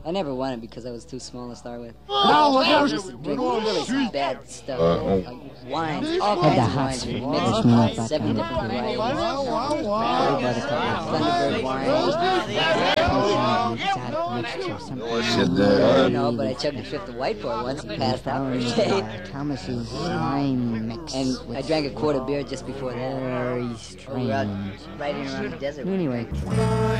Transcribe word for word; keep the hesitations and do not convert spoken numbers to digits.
I never won it because I was too small to start with. No, look I out! used to drink really bad stuff, Uh, oh. like wines, all Had kinds the of hots wines, for mixed me with up that seven time. different varieties. Wow, wow, Everybody wow. Thunderbird wine. mixture, some Shit I there. don't know, but I chugged a fifth of white for it once and passed out for a day. Thomas's wine mix. And with I drank a quart of beer just before that. very We were out strange. riding around the desert. Anyway.